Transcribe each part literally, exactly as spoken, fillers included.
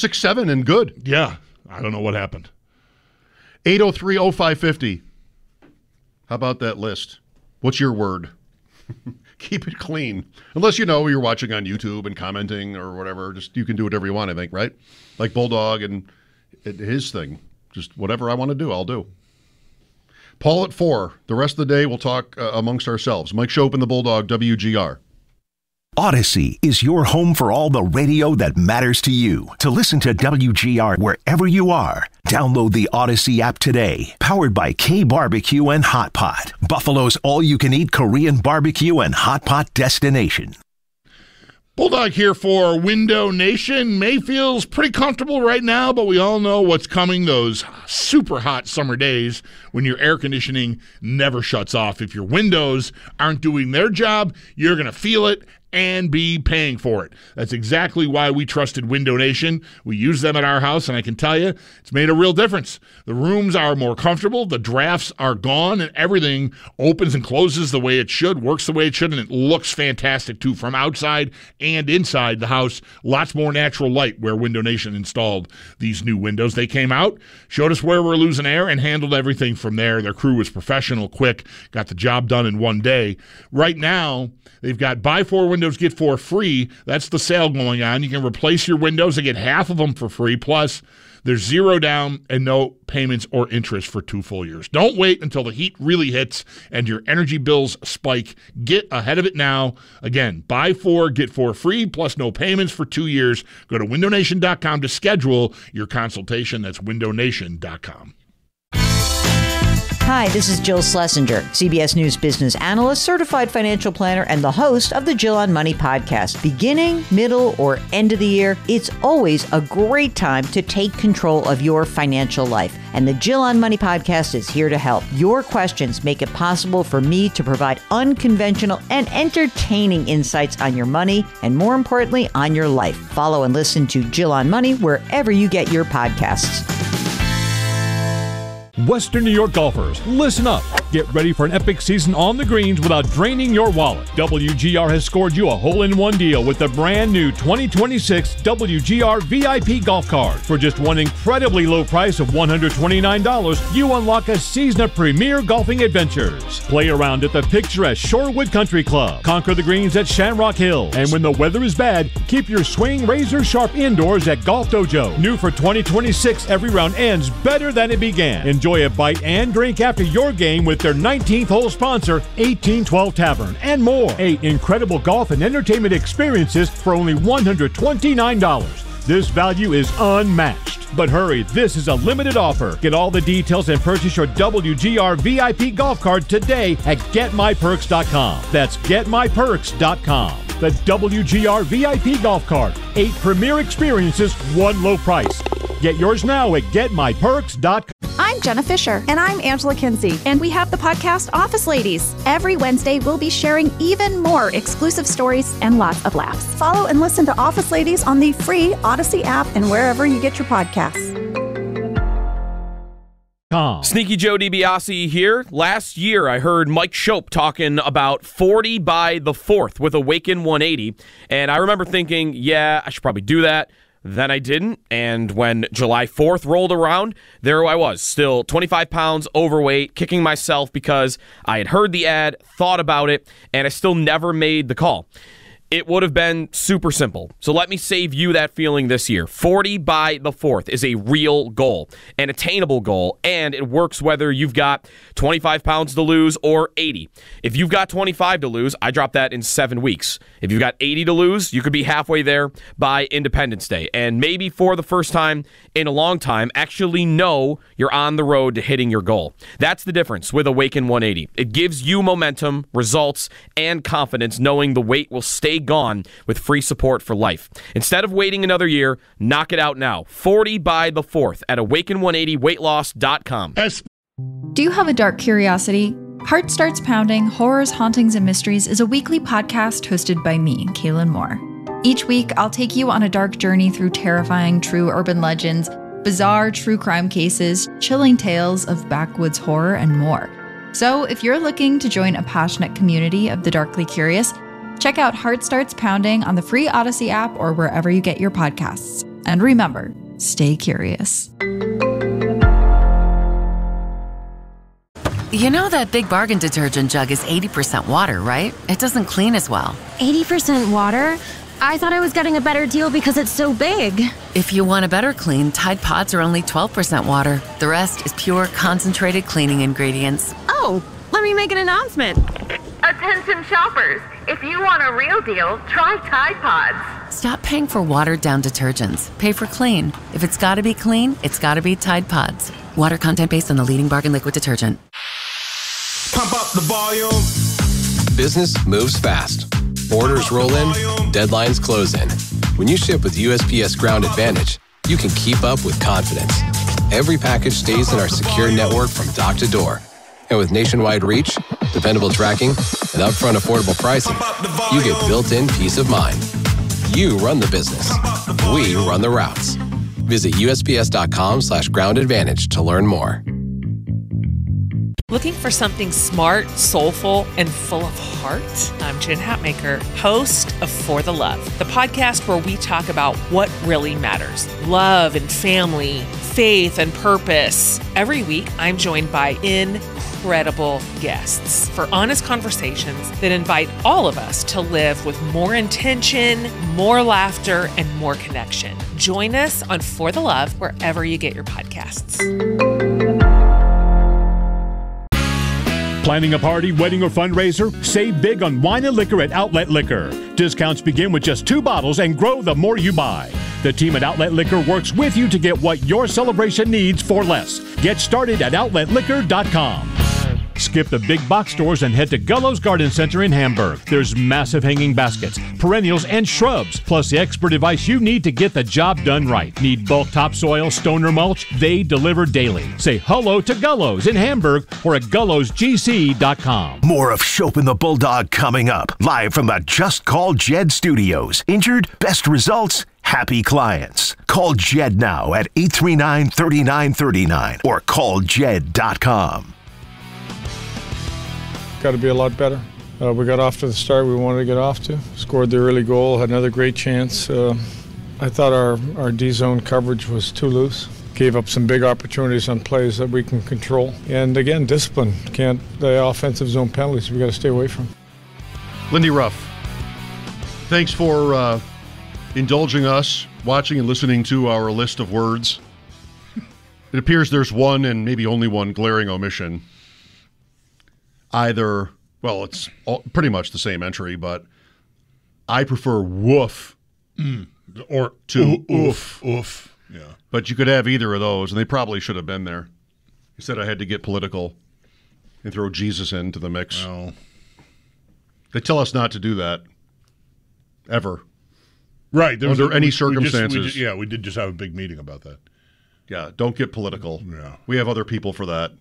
six seven and good. Yeah. I don't know what happened. eight oh three oh five fifty. How about that list? What's your word? Keep it clean. Unless you know you're watching on YouTube and commenting or whatever. Just you can do whatever you want, I think, right? Like Bulldog and his thing. Just whatever I want to do, I'll do. Paul at four. The rest of the day, we'll talk uh, amongst ourselves. Mike Shope and the Bulldog, W G R. Odyssey is your home for all the radio that matters to you. To listen to W G R wherever you are, download the Odyssey app today. Powered by K Barbecue and Hot Pot, Buffalo's all-you-can-eat Korean barbecue and hot pot destination. Bulldog here for Window Nation. May feels pretty comfortable right now, but we all know what's coming, those super hot summer days when your air conditioning never shuts off. If your windows aren't doing their job, you're going to feel it and be paying for it. That's exactly why we trusted Window Nation. We use them at our house, and I can tell you, it's made a real difference. The rooms are more comfortable, the drafts are gone, and everything opens and closes the way it should, works the way it should, and it looks fantastic, too, from outside and inside the house. Lots more natural light where Window Nation installed these new windows. They came out, showed us where we're losing air, and handled everything from there. Their crew was professional, quick, got the job done in one day. Right now, they've got buy four windows, get four free. That's the sale going on. You can replace your windows and get half of them for free. Plus, there's zero down and no payments or interest for two full years. Don't wait until the heat really hits and your energy bills spike. Get ahead of it now. Again, buy four, get four free, plus no payments for two years. Go to window nation dot com to schedule your consultation. That's window nation dot com. Hi, this is Jill Schlesinger, C B S News business analyst, certified financial planner, and the host of the Jill on Money podcast. Beginning, middle, or end of the year, it's always a great time to take control of your financial life. And the Jill on Money podcast is here to help. Your questions make it possible for me to provide unconventional and entertaining insights on your money, and more importantly, on your life. Follow and listen to Jill on Money wherever you get your podcasts. Western New York golfers, listen up. Get ready for an epic season on the greens without draining your wallet. W G R has scored you a hole-in-one deal with the brand new twenty twenty-six W G R V I P golf card. For just one incredibly low price of one hundred twenty-nine dollars, you unlock a season of premier golfing adventures. Play around at the picturesque Shorewood Country Club. Conquer the greens at Shamrock Hill. And when the weather is bad, keep your swing razor sharp indoors at Golf Dojo. New for twenty twenty-six, every round ends better than it began. Enjoy a bite and drink after your game with their nineteenth hole sponsor, eighteen twelve Tavern, and more. Eight incredible golf and entertainment experiences for only one hundred twenty-nine dollars. This value is unmatched. But hurry, this is a limited offer. Get all the details and purchase your W G R V I P golf card today at get my perks dot com. That's get my perks dot com. The W G R V I P golf card. Eight premier experiences, one low price. Get yours now at get my perks dot com. I'm Jenna Fisher. And I'm Angela Kinsey. And we have the podcast Office Ladies. Every Wednesday, we'll be sharing even more exclusive stories and lots of laughs. Follow and listen to Office Ladies on the free Odyssey app and wherever you get your podcasts. Sneaky Joe DiBiase here. Last year, I heard Mike Shope talking about forty by the fourth with Awaken one eighty, and I remember thinking, yeah, I should probably do that. Then I didn't, and when July fourth rolled around, there I was, still twenty-five pounds overweight, kicking myself because I had heard the ad, thought about it, and I still never made the call. It would have been super simple. So let me save you that feeling this year. forty by the fourth is a real goal, an attainable goal, and it works whether you've got twenty-five pounds to lose or eighty. If you've got twenty-five to lose, I dropped that in seven weeks. If you've got eighty to lose, you could be halfway there by Independence Day. And maybe for the first time in a long time, actually know you're on the road to hitting your goal. That's the difference with Awaken one eighty. It gives you momentum, results, and confidence knowing the weight will stay gone with free support for life. Instead of waiting another year, knock it out now. forty by the fourth at awaken one eighty weight loss dot com. Do you have a dark curiosity? Heart Starts Pounding, Horrors, Hauntings, and Mysteries is a weekly podcast hosted by me, Kaylin Moore. Each week, I'll take you on a dark journey through terrifying true urban legends, bizarre true crime cases, chilling tales of backwoods horror, and more. So if you're looking to join a passionate community of the darkly curious, check out Heart Starts Pounding on the free Odyssey app or wherever you get your podcasts. And remember, stay curious. You know that Big Bargain detergent jug is eighty percent water, right? It doesn't clean as well. eighty percent water? I thought I was getting a better deal because it's so big. If you want a better clean, Tide Pods are only twelve percent water. The rest is pure, concentrated cleaning ingredients. Oh, let me make an announcement. Attention shoppers, if you want a real deal, try Tide Pods. Stop paying for watered-down detergents. Pay for clean. If it's gotta be clean, it's gotta be Tide Pods. Water content based on the leading bargain liquid detergent. Pump up the volume. Business moves fast. Orders roll in, deadlines close in. When you ship with U S P S Ground Advantage, you can keep up with confidence. Every package stays in our secure network from dock to door. And with nationwide reach, dependable tracking, and upfront affordable pricing, you get built-in peace of mind. You run the business. We run the routes. Visit U S P S dot com slash ground advantage to learn more. Looking for something smart, soulful, and full of heart? I'm Jen Hatmaker, host of For the Love, the podcast where we talk about what really matters. Love and family, faith and purpose. Every week, I'm joined by incredible guests for honest conversations that invite all of us to live with more intention, more laughter, and more connection. Join us on For the Love wherever you get your podcasts. Planning a party, wedding, or fundraiser? Save big on wine and liquor at Outlet Liquor. Discounts begin with just two bottles and grow the more you buy. The team at Outlet Liquor works with you to get what your celebration needs for less. Get started at outlet liquor dot com. Skip the big box stores and head to Gullo's Garden Center in Hamburg. There's massive hanging baskets, perennials, and shrubs, plus the expert advice you need to get the job done right. Need bulk topsoil, stone, or mulch? They deliver daily. Say hello to Gullo's in Hamburg or at gullos g c dot com. More of Shope and the Bulldog coming up. Live from the Just Call Jed studios. Injured? Best results? Happy clients. Call Jed now at eight three nine, three nine three nine or call jed dot com. Got to be a lot better. Uh, we got off to the start we wanted to get off to. Scored the early goal, had another great chance. Uh, I thought our, our D-zone coverage was too loose. Gave up some big opportunities on plays that we can control. And again, discipline. Can't, the offensive zone penalties we got to stay away from. Lindy Ruff, thanks for uh, indulging us, watching and listening to our list of words. It appears there's one and maybe only one glaring omission. Either, well, it's all, pretty much the same entry, but I prefer woof mm, or to oof, oof. Oof. Yeah. But you could have either of those, and they probably should have been there. Instead, I had to get political and throw Jesus into the mix. Oh. They tell us not to do that, ever. Right. There was Under a, any we, circumstances. We just, we just, yeah, we did just have a big meeting about that. Yeah, don't get political. Yeah. We have other people for that.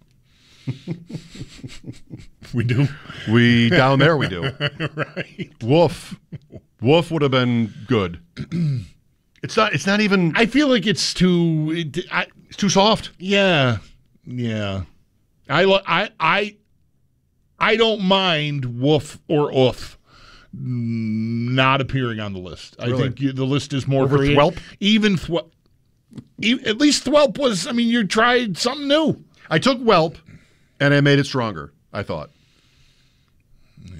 We do. We down there we do. Right. Woof. Woof would have been good. It's not. It's not even. I feel like it's too. It, I, it's too soft. Yeah. Yeah. I I I I don't mind woof or oof not appearing on the list. I really? think you, the list is more over creative. Thwelp. Even Thwelp. At least Thwelp was. I mean, you tried something new. I took Whelp. And I made it stronger, I thought. Yeah.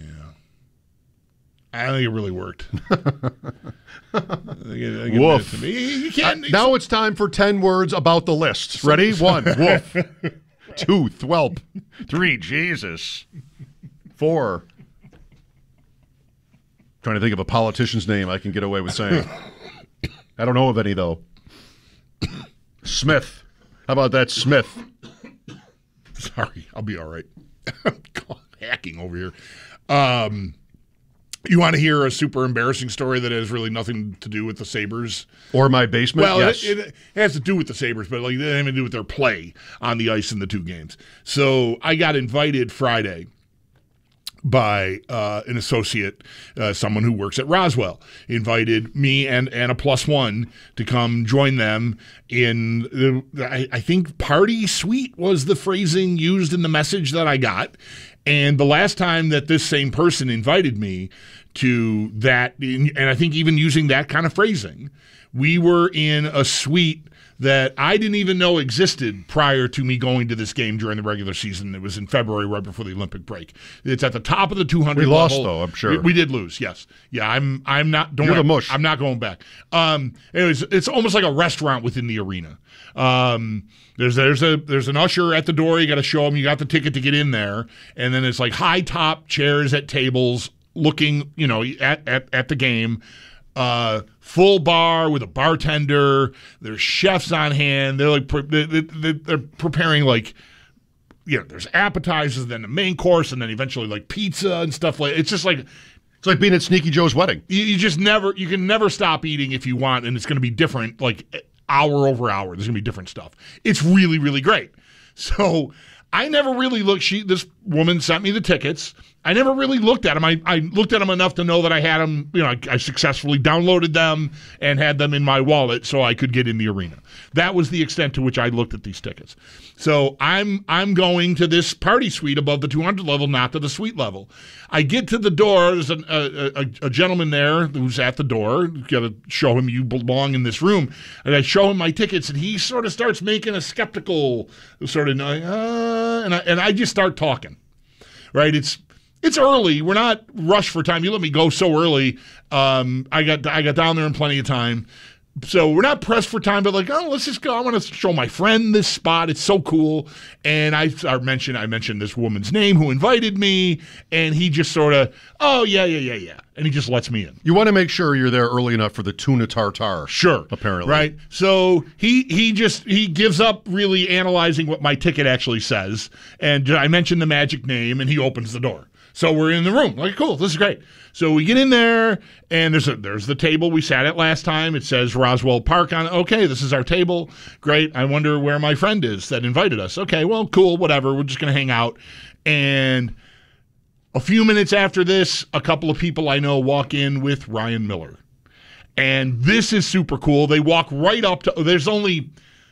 I think it really worked. I think, I Woof. You, you can't, uh, now it's time for ten words about the list. Ready? One, woof. Two, Thwelp. Three, Jesus. Four. Trying to think of a politician's name I can get away with saying. I don't know of any, though. Smith. How about that, Smith? Sorry, I'll be all right. Hacking over here. Um, you want to hear a super embarrassing story that has really nothing to do with the Sabres? Or my basement? Well, yes. it, it has to do with the Sabres, but like, it doesn't have to do with their play on the ice in the two games. So I got invited Friday by uh, an associate, uh, someone who works at Roswell, invited me and, and a plus one to come join them in, the, I, I think, party suite was the phrasing used in the message that I got. And the last time that this same person invited me to that. And I think even using that kind of phrasing, we were in a suite that I didn't even know existed prior to me going to this game during the regular season. It was in February, right before the Olympic break. It's at the top of the two hundred We lost, level. though, I'm sure. We, we did lose, yes. Yeah, I'm I'm not don't You're worry, the mush. I'm not going back. Um anyways, it's almost like a restaurant within the arena. Um there's there's a there's an usher at the door, you gotta show them you got the ticket to get in there, and then it's like high top chairs at tables looking, you know, at at, at the game. Uh, full bar with a bartender. There's chefs on hand. They're like pre- they, they, they're preparing like, you know, there's appetizers, then the main course, and then eventually like pizza and stuff like. It's just like it's like being at Sneaky Joe's wedding. You, you just never you can never stop eating if you want, and it's going to be different like hour over hour. There's going to be different stuff. It's really really great. So I never really looked. She this woman sent me the tickets. I never really looked at them. I, I looked at them enough to know that I had them, you know, I, I successfully downloaded them and had them in my wallet so I could get in the arena. That was the extent to which I looked at these tickets. So I'm I'm going to this party suite above the two hundred level, not to the suite level. I get to the door. There's an, a, a, a gentleman there who's at the door. You got to show him you belong in this room. And I show him my tickets, and he sort of starts making a skeptical sort of, uh, and I, and I just start talking. Right? It's It's early. We're not rushed for time. You let me go so early. Um, I got I got down there in plenty of time. So we're not pressed for time, but like, oh, let's just go. I want to show my friend this spot. It's so cool. And I, I mentioned I mentioned this woman's name who invited me, and he just sort of, oh, yeah, yeah, yeah, yeah. And he just lets me in. You want to make sure you're there early enough for the tuna tartare. Sure. Apparently. Right? So he he just, he gives up really analyzing what my ticket actually says. And I mentioned the magic name, and he opens the door. So we're in the room. Like, cool, this is great. So we get in there, and there's a, there's the table we sat at last time. It says Roswell Park on it. Okay, this is our table. Great. I wonder where my friend is that invited us. Okay, well, cool, whatever. We're just going to hang out. And a few minutes after this, a couple of people I know walk in with Ryan Miller. And this is super cool. They walk right up to – there's only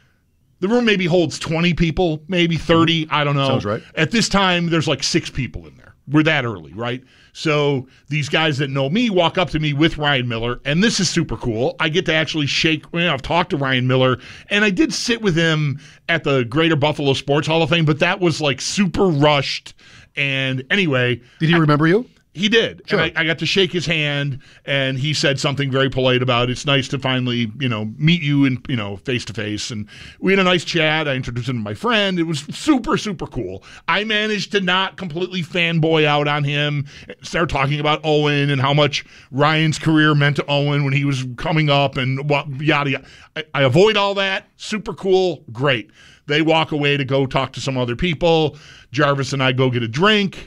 – the room maybe holds twenty people, maybe thirty. I don't know. Sounds right. At this time, there's like six people in there. We're that early, right? So these guys that know me walk up to me with Ryan Miller, and this is super cool. I get to actually shake, you know, I've talked to Ryan Miller, and I did sit with him at the Greater Buffalo Sports Hall of Fame, but that was like super rushed. And anyway. Did he I, remember you? He did. Sure. And I, I got to shake his hand, and he said something very polite about it's nice to finally, you know, meet you in, you know, face to face. And we had a nice chat. I introduced him to my friend. It was super, super cool. I managed to not completely fanboy out on him, start talking about Owen and how much Ryan's career meant to Owen when he was coming up and what yada yada. I, I avoid all that. Super cool. Great. They walk away to go talk to some other people. Jarvis and I go get a drink.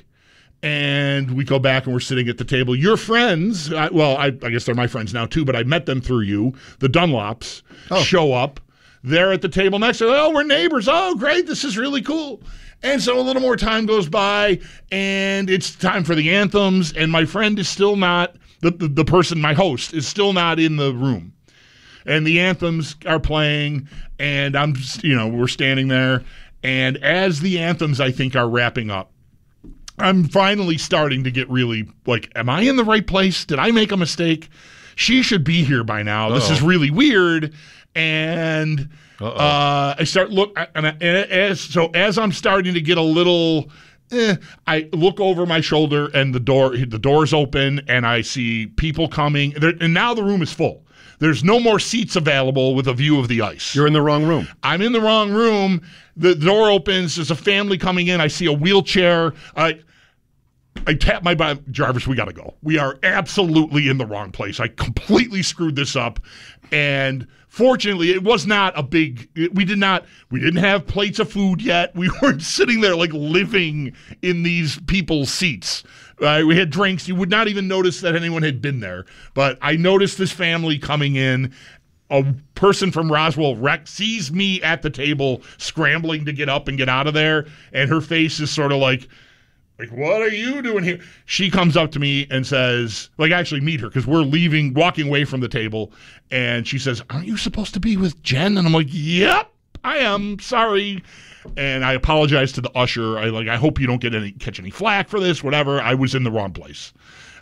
And we go back and we're sitting at the table. Your friends, I, well, I, I guess they're my friends now too, but I met them through you. The Dunlops oh. show up. They're at the table next to them. Oh, we're neighbors. Oh, great. This is really cool. And so a little more time goes by, and it's time for the anthems. And my friend is still not, the, the, the person, my host, is still not in the room. And the anthems are playing, and I'm, you know, we're standing there. And as the anthems, I think, are wrapping up, I'm finally starting to get really like, am I in the right place? Did I make a mistake? She should be here by now. Uh-oh. This is really weird. And uh, I start look, and, I, and as so as I'm starting to get a little, eh, I look over my shoulder, and the door the door's open, and I see people coming. There, and now the room is full. There's no more seats available with a view of the ice. You're in the wrong room. I'm in the wrong room. The door opens. There's a family coming in. I see a wheelchair. I I tap my body. Jarvis, we got to go. We are absolutely in the wrong place. I completely screwed this up. And fortunately, it was not a big, we did not, we didn't have plates of food yet. We weren't sitting there like living in these people's seats. Uh, we had drinks. You would not even notice that anyone had been there. But I noticed this family coming in. A person from Roswell Rec sees me at the table scrambling to get up and get out of there. And her face is sort of like, like, what are you doing here? She comes up to me and says, like, I actually meet her because we're leaving, walking away from the table. And she says, aren't you supposed to be with Jen? And I'm like, yep, I am. Sorry. And I apologize to the usher. I like, I hope you don't get any, catch any flack for this, whatever. I was in the wrong place.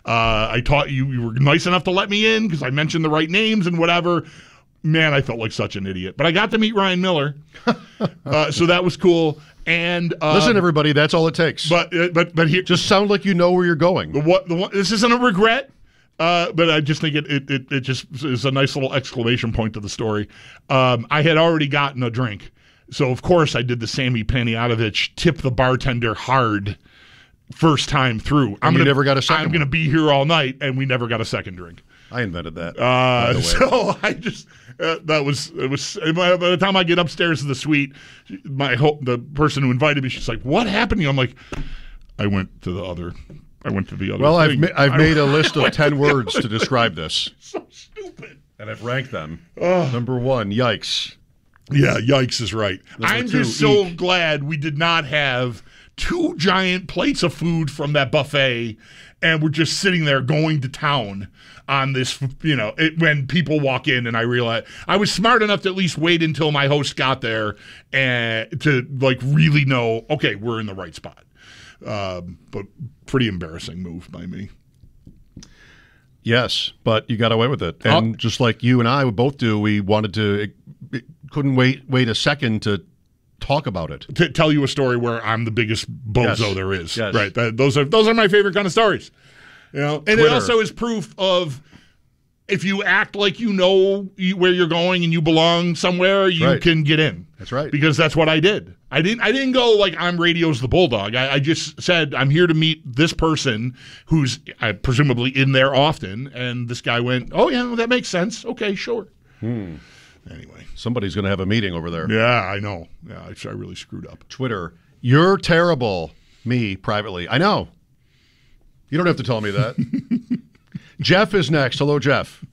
Uh, I taught you, you were nice enough to let me in because I mentioned the right names and whatever. Man, I felt like such an idiot. But I got to meet Ryan Miller, uh, so that was cool. And um, listen, everybody, that's all it takes. But uh, but but here, just sound like you know where you're going. The what the one, this isn't a regret, uh, but I just think it, it it it just is a nice little exclamation point to the story. Um, I had already gotten a drink, so of course I did the Sammy Panayotovich tip the bartender hard first time through. And I'm you gonna, never got a second. I'm going to be here all night, and we never got a second drink. I invented that. Uh, so I just uh, that was it was by the time I get upstairs to the suite, my ho- the person who invited me, she's like, "What happened to you?" I'm like, "I went to the other, I went to the other." Well, I've thing. ma- I've I, made a list of ten words to describe this. So stupid. And I've ranked them. Oh. Number one, yikes. Yeah, yikes is right. Number I'm two, just so eek. glad we did not have two giant plates of food from that buffet, and we're just sitting there going to town on this, you know, it, when people walk in, and I realized I was smart enough to at least wait until my host got there and to like really know, okay, we're in the right spot. Um, but pretty embarrassing move by me. Yes, but you got away with it. And Oh. just like you and I would both do, we wanted to, it, it couldn't wait wait a second to talk about it. To tell you a story where I'm the biggest bozo Yes. there is. Yes. Right. That, those are those are my favorite kind of stories. You know, and Twitter. it also is proof of if you act like you know you, where you're going and you belong somewhere, you Right. can get in. That's right. Because that's what I did. I didn't. I didn't go like I'm Radio's the Bulldog. I, I just said I'm here to meet this person who's uh, presumably in there often. And this guy went, "Oh yeah, well, that makes sense. Okay, sure." Hmm. Anyway, somebody's going to have a meeting over there. Yeah, I know. Yeah, I, I really screwed up. Twitter, you're terrible. Me privately, I know. You don't have to tell me that. Jeff is next. Hello, Jeff.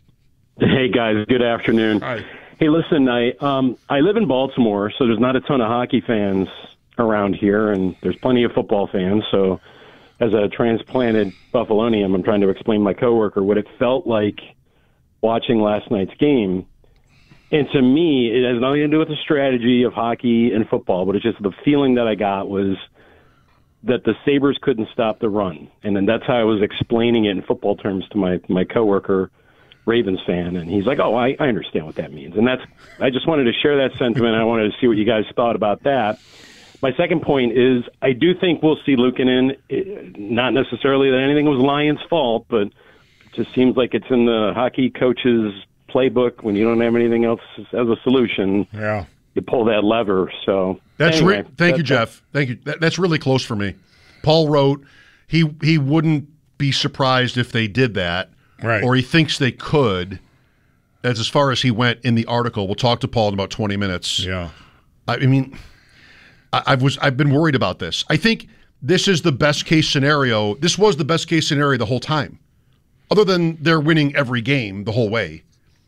Hey guys, good afternoon. Hi. Hey, listen, I um I live in Baltimore, so there's not a ton of hockey fans around here, and there's plenty of football fans. So, as a transplanted Buffalonian, I'm trying to explain to my coworker what it felt like watching last night's game. And to me, it has nothing to do with the strategy of hockey and football, but it's just the feeling that I got was that the Sabres couldn't stop the run. And then that's how I was explaining it in football terms to my, my coworker, Ravens fan. And he's like, oh, I, I understand what that means. And that's, I just wanted to share that sentiment. I wanted to see what you guys thought about that. My second point is I do think we'll see Luukkonen, not necessarily that anything was Lions' fault, but it just seems like it's in the hockey coach's playbook when you don't have anything else as a solution. Yeah. You pull that lever. So That's anyway, re- thank you, that's- Jeff. Thank you. That, that's really close for me. Paul wrote he he wouldn't be surprised if they did that, right? Or he thinks they could. That's as far as he went in the article. We'll talk to Paul in about twenty minutes. Yeah. I, I mean, I, I was I've been worried about this. I think this is the best case scenario. This was the best case scenario the whole time, other than they're winning every game the whole way.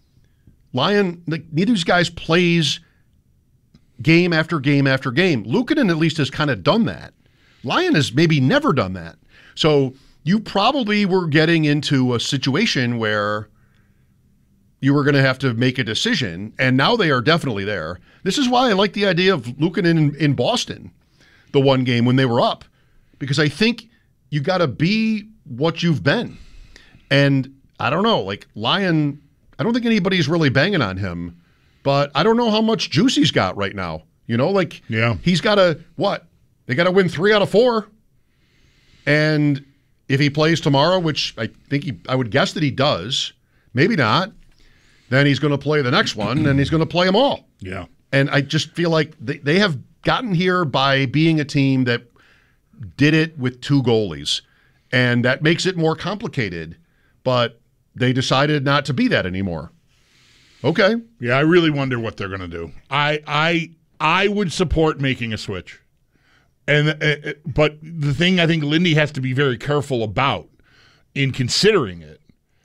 Lion, like, neither of these guys plays game after game after game. Luukkonen at least has kind of done that. Lion has maybe never done that. So you probably were getting into a situation where you were going to have to make a decision, and now they are definitely there. This is why I like the idea of Luukkonen in, in Boston, the one game when they were up, because I think you got to be what you've been. And I don't know, like Lion, I don't think anybody's really banging on him, but I don't know how much juice he's got right now. You know, like yeah. he's got to, what? They got to win three out of four. And if he plays tomorrow, which I think he, I would guess that he does, maybe not, then he's going to play the next one, and he's going to play them all. Yeah. And I just feel like they, they have gotten here by being a team that did it with two goalies. And that makes it more complicated. But they decided not to be that anymore. Okay. Yeah, I really wonder what they're going to do. I I I would support making a switch. And uh, but the thing I think Lindy has to be very careful about in considering it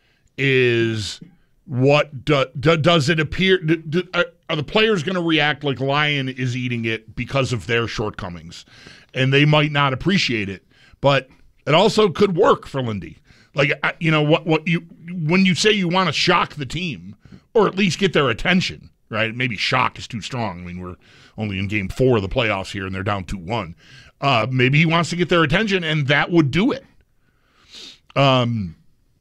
is what do, do, does it appear do, do, are, are the players going to react like Lion is eating it because of their shortcomings, and they might not appreciate it, but it also could work for Lindy. Like, you know, what what you when you say you want to shock the team or at least get their attention, right? Maybe shock is too strong. I mean, we're only in game four of the playoffs here, and they're down two one. Uh, maybe he wants to get their attention, and that would do it. Um,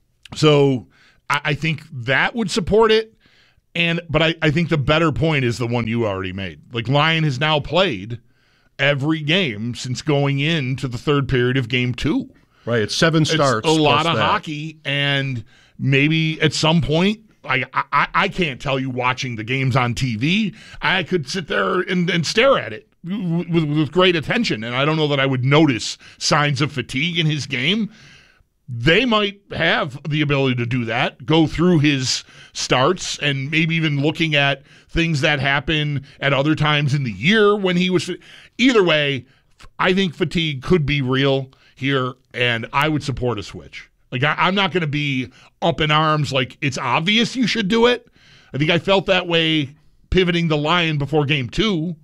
so I, I think that would support it. And but I, I think the better point is the one you already made. Like, Lyon has now played every game since going into the third period of game two. Right, it's seven starts. It's a lot of that. hockey, and maybe at some point, I, I I can't tell you watching the games on T V, I could sit there and, and stare at it with, with great attention, and I don't know that I would notice signs of fatigue in his game. They might have the ability to do that, go through his starts, and maybe even looking at things that happen at other times in the year when he was. Either way, I think fatigue could be real here, and I would support a switch. Like, I, I'm not going to be up in arms like it's obvious you should do it. I think I felt that way pivoting the Lyon before game two,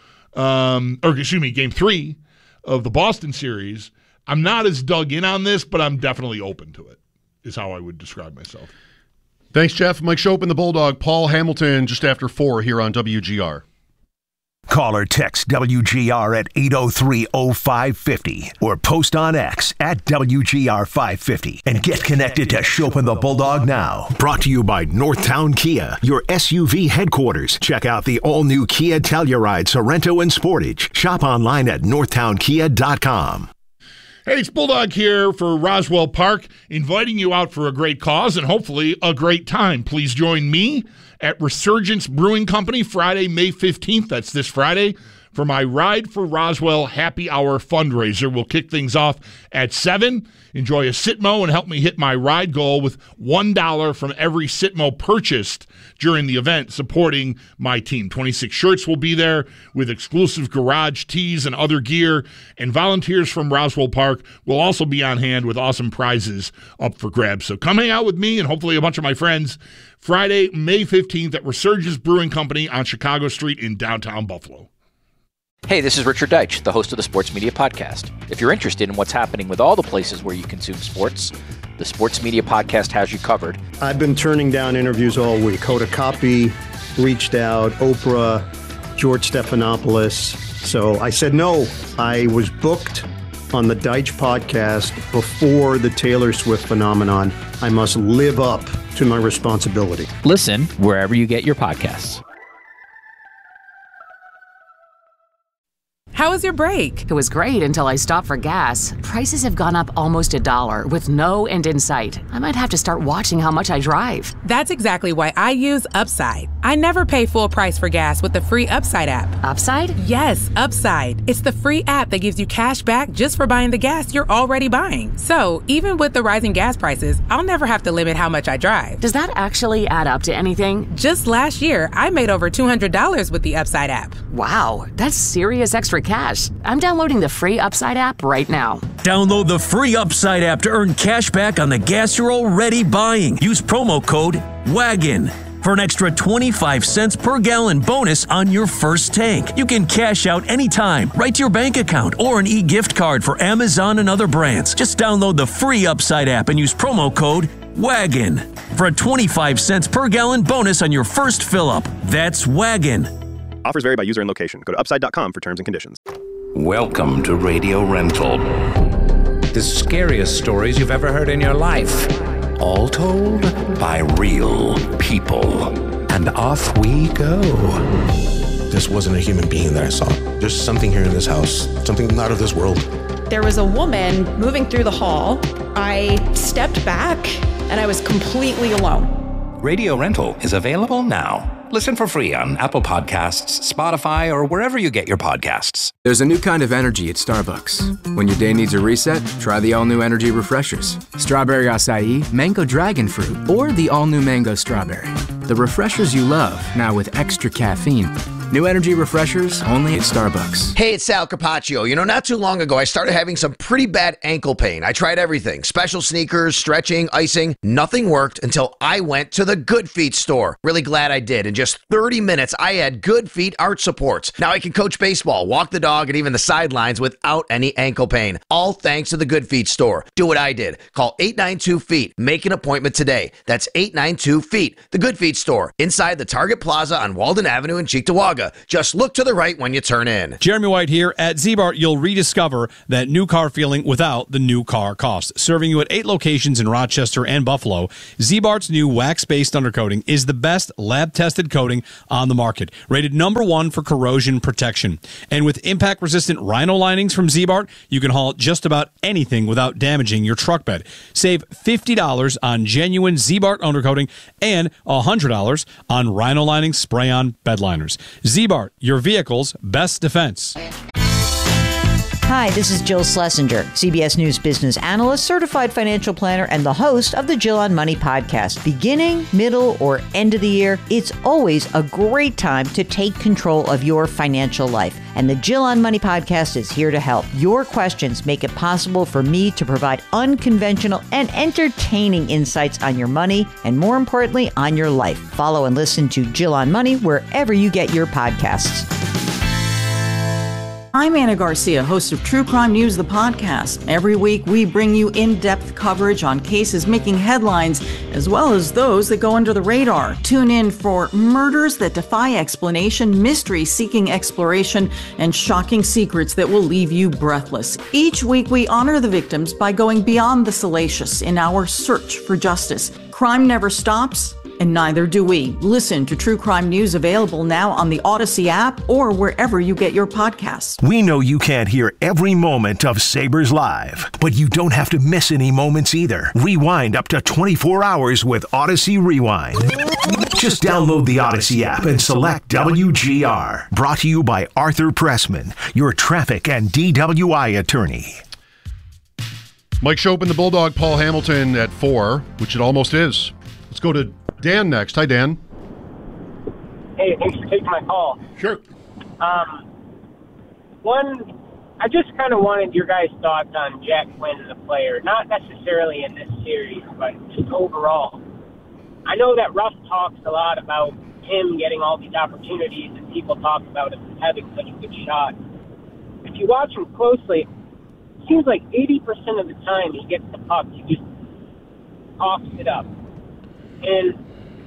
um, or excuse me, game three of the Boston series. I'm not as dug in on this, but I'm definitely open to it, is how I would describe myself. Thanks, Jeff. Mike Schopp and the Bulldog. Paul Hamilton just after four here on W G R. Call or text W G R at eight oh three oh five fifty or post on X at W G R five fifty and get connected to Schopp and the Bulldog now. Brought to you by Northtown Kia, your S U V headquarters. Check out the all-new Kia Telluride, Sorento, and Sportage. Shop online at northtown kia dot com. Hey, it's Bulldog here for Roswell Park, inviting you out for a great cause and hopefully a great time. Please join me at Resurgence Brewing Company Friday, May fifteenth. That's this Friday for my Ride for Roswell Happy Hour fundraiser. We'll kick things off at seven. Enjoy a Sitmo and help me hit my ride goal with one dollar from every Sitmo purchased during the event, supporting my team. twenty-six shirts will be there with exclusive garage tees and other gear, and volunteers from Roswell Park will also be on hand with awesome prizes up for grabs. So come hang out with me and hopefully a bunch of my friends Friday, May fifteenth at Resurgence Brewing Company on Chicago Street in downtown Buffalo. Hey, this is Richard Deitch, the host of the Sports Media Podcast. If you're interested in what's happening with all the places where you consume sports, the Sports Media Podcast has you covered. I've been turning down interviews all week. Hoda Kotb reached out, Oprah, George Stephanopoulos. So I said no. I was booked on the Deitch Podcast before the Taylor Swift phenomenon. I must live up to my responsibility. Listen wherever you get your podcasts. How was your break? It was great until I stopped for gas. Prices have gone up almost a dollar with no end in sight. I might have to start watching how much I drive. That's exactly why I use Upside. I never pay full price for gas with the free Upside app. Upside? Yes, Upside. It's the free app that gives you cash back just for buying the gas you're already buying. So even with the rising gas prices, I'll never have to limit how much I drive. Does that actually add up to anything? Just last year, I made over two hundred dollars with the Upside app. Wow, that's serious extra cash. I'm downloading the free Upside app right now. Download the free Upside app to earn cash back on the gas you're already buying. Use promo code WAGON for an extra twenty-five cents per gallon bonus on your first tank. You can cash out anytime, right to your bank account, or an e-gift card for Amazon and other brands. Just download the free Upside app and use promo code WAGON for a twenty-five cents per gallon bonus on your first fill-up. That's WAGON. Offers vary by user and location. Go to upside dot com for terms and conditions. Welcome to Radio Rental. The scariest stories you've ever heard in your life. All told by real people. And off we go. This wasn't a human being that I saw. There's something here in this house. Something not of this world. There was a woman moving through the hall. I stepped back and I was completely alone. Radio Rental is available now. Listen for free on Apple Podcasts, Spotify, or wherever you get your podcasts. There's a new kind of energy at Starbucks. When your day needs a reset, try the all-new energy refreshers. Strawberry acai, mango dragon fruit, or the all-new mango strawberry. The refreshers you love, now with extra caffeine. New energy refreshers only at Starbucks. Hey, it's Sal Capaccio. You know, not too long ago, I started having some pretty bad ankle pain. I tried everything. Special sneakers, stretching, icing. Nothing worked until I went to the Good Feet store. Really glad I did. In just thirty minutes, I had Good Feet arch supports. Now I can coach baseball, walk the dog, and even the sidelines without any ankle pain. All thanks to the Good Feet store. Do what I did. Call eight nine two feet. Make an appointment today. That's eight nine two feet. The Good Feet store. Inside the Target Plaza on Walden Avenue in Cheektowaga. Saga. Just look to the right when you turn in. Jeremy White here. At Z-Bart, you'll rediscover that new car feeling without the new car cost. Serving you at eight locations in Rochester and Buffalo, Z-Bart's new wax-based undercoating is the best lab-tested coating on the market, rated number one for corrosion protection. And with impact-resistant Rhino linings from Z-Bart, you can haul just about anything without damaging your truck bed. Save fifty dollars on genuine Z-Bart undercoating and one hundred dollars on Rhino lining spray-on bed liners. Z-Bart, your vehicle's best defense. Hi, this is Jill Schlesinger, C B S News business analyst, certified financial planner, and the host of the Jill on Money podcast. Beginning, middle, or end of the year, it's always a great time to take control of your financial life. And the Jill on Money podcast is here to help. Your questions make it possible for me to provide unconventional and entertaining insights on your money, and more importantly, on your life. Follow and listen to Jill on Money wherever you get your podcasts. I'm Anna Garcia, host of True Crime News, the podcast. Every week, we bring you in-depth coverage on cases making headlines, as well as those that go under the radar. Tune in for murders that defy explanation, mysteries seeking exploration, and shocking secrets that will leave you breathless. Each week, we honor the victims by going beyond the salacious in our search for justice. Crime never stops, and neither do we. Listen to True Crime News, available now on the Odyssey app or wherever you get your podcasts. We know you can't hear every moment of Sabres Live, but you don't have to miss any moments either. Rewind up to twenty-four hours with Odyssey Rewind. Just download the Odyssey app and select W G R. Brought to you by Arthur Pressman, your traffic and D W I attorney. Mike Schopp and the Bulldog, Paul Hamilton at four, which it almost is. Let's go to Dan next. Hi, Dan. Hey, thanks for taking my call. Sure. Um, one, I just kind of wanted your guys' thoughts on Jack Quinn as a player, not necessarily in this series, but just overall. I know that Ruff talks a lot about him getting all these opportunities, and people talk about him having such a good shot. If you watch him closely, it seems like eighty percent of the time he gets the puck, he just coughs it up. And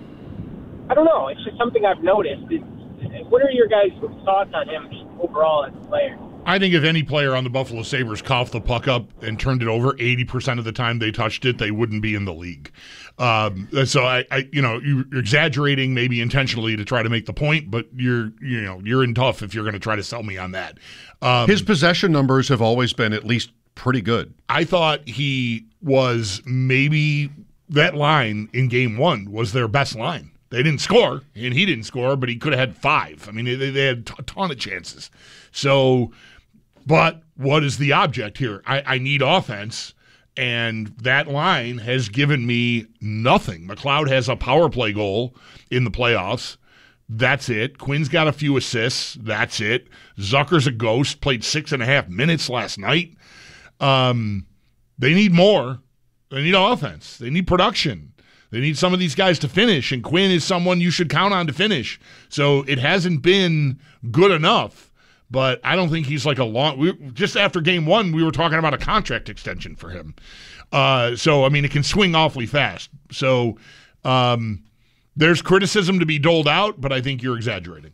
I don't know. It's just something I've noticed. It's, what are your guys' thoughts on him just overall as a player? I think if any player on the Buffalo Sabres coughed the puck up and turned it over eighty percent of the time they touched it, they wouldn't be in the league. Um, so I, I, you know, you're exaggerating maybe intentionally to try to make the point, but you're, you know, you're in tough if you're going to try to sell me on that. Um, His possession numbers have always been at least pretty good. I thought he was maybe that line in game one was their best line. They didn't score, and he didn't score, but he could have had five. I mean, they, they had a ton of chances. So, but what is the object here? I, I need offense, and that line has given me nothing. McLeod has a power play goal in the playoffs. That's it. Quinn's got a few assists. That's it. Zucker's a ghost, played six and a half minutes last night. Um, they need more. They need offense. They need production. They need some of these guys to finish, and Quinn is someone you should count on to finish. So it hasn't been good enough, but I don't think he's like a long we, – just after game one, we were talking about a contract extension for him. Uh, so, I mean, it can swing awfully fast. So um, there's criticism to be doled out, but I think you're exaggerating.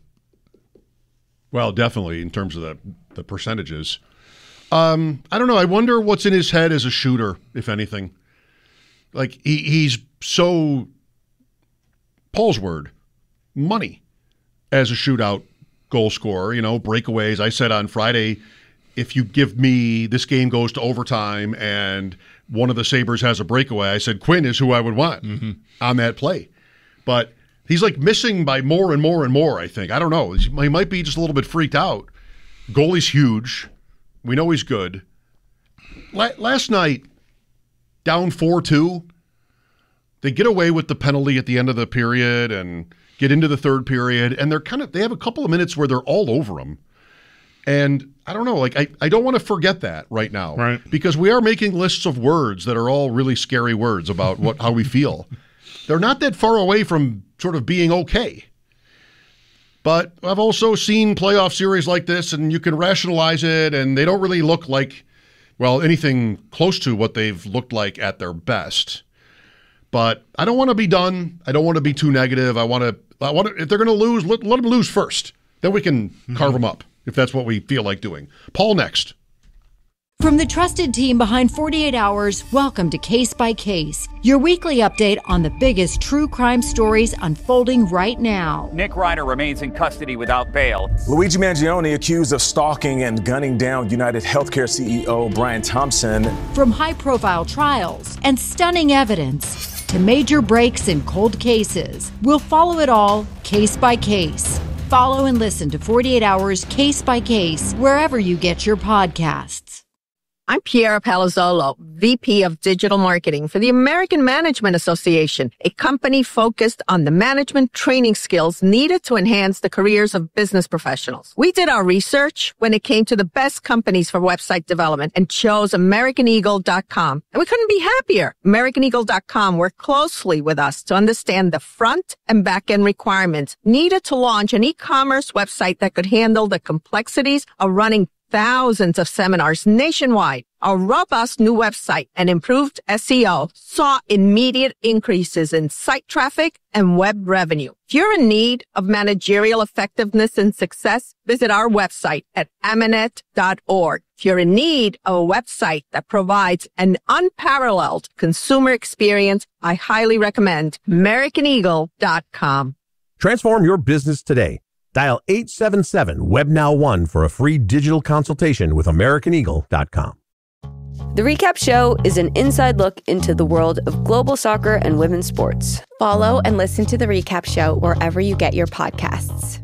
Well, definitely in terms of the, the percentages. Um, I don't know. I wonder what's in his head as a shooter, if anything. Like, he, he's so, Paul's word, money as a shootout goal scorer, you know, breakaways. I said on Friday, if you give me, this game goes to overtime and one of the Sabres has a breakaway, I said Quinn is who I would want mm-hmm. on that play. But he's like missing by more and more and more, I think. I don't know. He might be just a little bit freaked out. Goalie's huge. We know he's good. La- last night, down four two, they get away with the penalty at the end of the period and get into the third period, and they're kind of they have a couple of minutes where they're all over them. And I don't know, like I, I don't want to forget that right now. Right. Because we are making lists of words that are all really scary words about what how we feel. They're not that far away from sort of being okay. But I've also seen playoff series like this, and you can rationalize it, and they don't really look like, well, anything close to what they've looked like at their best. But I don't want to be done. I don't want to be too negative. I want to, I want to if they're going to lose, let, let them lose first. Then we can carve them up if that's what we feel like doing. Paul next. From the trusted team behind forty-eight hours, welcome to Case by Case, your weekly update on the biggest true crime stories unfolding right now. Nick Reiner remains in custody without bail. Luigi Mangione accused of stalking and gunning down United Healthcare C E O Brian Thompson. From high-profile trials and stunning evidence to major breaks in cold cases, we'll follow it all case by case. Follow and listen to forty-eight hours Case by Case wherever you get your podcasts. I'm Piera Palazzolo, V P of Digital Marketing for the American Management Association, a company focused on the management training skills needed to enhance the careers of business professionals. We did our research when it came to the best companies for website development and chose American Eagle dot com. And we couldn't be happier. American Eagle dot com worked closely with us to understand the front and back end requirements needed to launch an e-commerce website that could handle the complexities of running thousands of seminars nationwide. Our robust new website and improved S E O saw immediate increases in site traffic and web revenue. If you're in need of managerial effectiveness and success, visit our website at amanet dot org. If you're in need of a website that provides an unparalleled consumer experience, I highly recommend American Eagle dot com. Transform your business today. Dial eight seven seven web now one for a free digital consultation with American Eagle dot com. The Recap Show is an inside look into the world of global soccer and women's sports. Follow and listen to The Recap Show wherever you get your podcasts.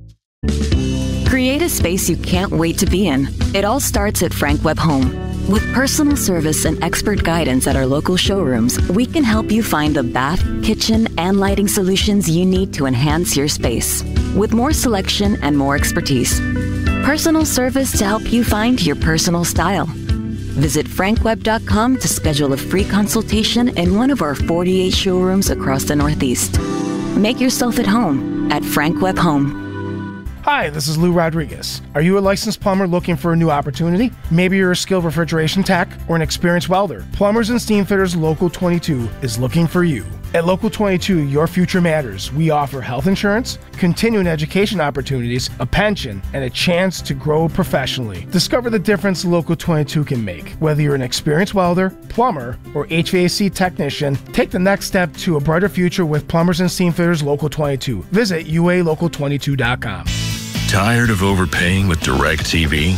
Create a space you can't wait to be in. It all starts at Frank Web Home. With personal service and expert guidance at our local showrooms, we can help you find the bath, kitchen, and lighting solutions you need to enhance your space. With more selection and more expertise. Personal service to help you find your personal style. Visit frank web dot com to schedule a free consultation in one of our forty-eight showrooms across the Northeast. Make yourself at home at Frank Web Home. Hi, this is Lou Rodriguez. Are you a licensed plumber looking for a new opportunity? Maybe you're a skilled refrigeration tech or an experienced welder. Plumbers and Steamfitters Local twenty-two is looking for you. At Local twenty-two, your future matters. We offer health insurance, continuing education opportunities, a pension, and a chance to grow professionally. Discover the difference Local twenty-two can make. Whether you're an experienced welder, plumber, or H V A C technician, take the next step to a brighter future with Plumbers and Steamfitters Local twenty-two. Visit U A local twenty-two dot com. Tired of overpaying with DirecTV?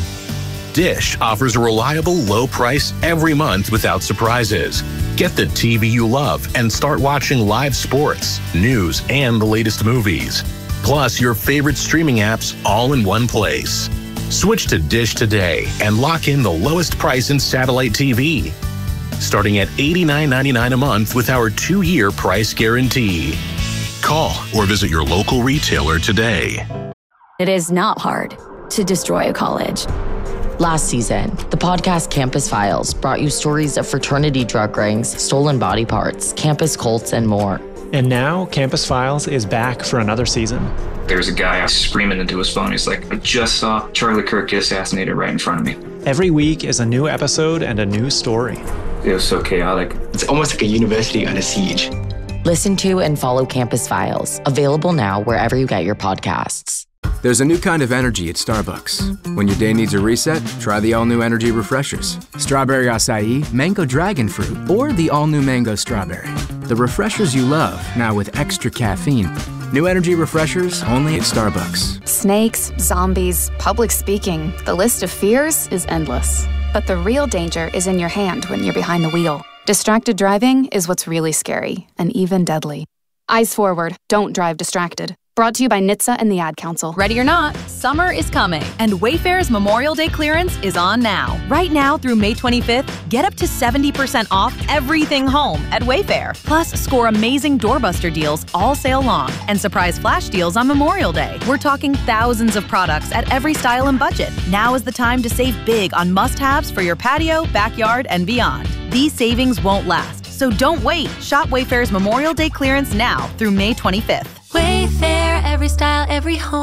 Dish offers a reliable low price every month without surprises. Get the T V you love and start watching live sports, news, and the latest movies. Plus your favorite streaming apps all in one place. Switch to Dish today and lock in the lowest price in satellite T V. Starting at eighty-nine ninety-nine a month with our two-year price guarantee. Call or visit your local retailer today. It is not hard to destroy a college. Last season, the podcast Campus Files brought you stories of fraternity drug rings, stolen body parts, campus cults, and more. And now, Campus Files is back for another season. There's a guy screaming into his phone. He's like, I just saw Charlie Kirk get assassinated right in front of me. Every week is a new episode and a new story. It was so chaotic. It's almost like a university under siege. Listen to and follow Campus Files, available now wherever you get your podcasts. There's a new kind of energy at Starbucks. When your day needs a reset, try the all-new energy refreshers. Strawberry acai, mango dragon fruit, or the all-new mango strawberry. The refreshers you love, now with extra caffeine. New energy refreshers only at Starbucks. Snakes, zombies, public speaking. The list of fears is endless. But the real danger is in your hand when you're behind the wheel. Distracted driving is what's really scary and even deadly. Eyes forward, don't drive distracted. Brought to you by N H T S A and the Ad Council. Ready or not, summer is coming, and Wayfair's Memorial Day clearance is on now. Right now through May twenty-fifth, get up to seventy percent off everything home at Wayfair. Plus, score amazing doorbuster deals all sale long and surprise flash deals on Memorial Day. We're talking thousands of products at every style and budget. Now is the time to save big on must-haves for your patio, backyard, and beyond. These savings won't last, so don't wait. Shop Wayfair's Memorial Day clearance now through May twenty-fifth. Wayfair, every style, every home.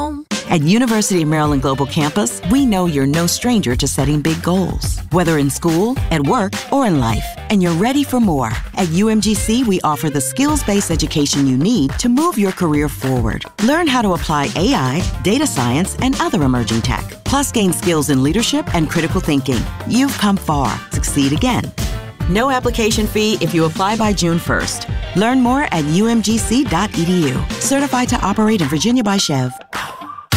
At University of Maryland Global Campus, we know you're no stranger to setting big goals, whether in school, at work, or in life, and you're ready for more. At U M G C, we offer the skills-based education you need to move your career forward. Learn how to apply A I, data science, and other emerging tech, plus gain skills in leadership and critical thinking. You've come far. Succeed again. No application fee if you apply by June first. Learn more at U M G C dot E D U. Certified to operate in Virginia by Chev.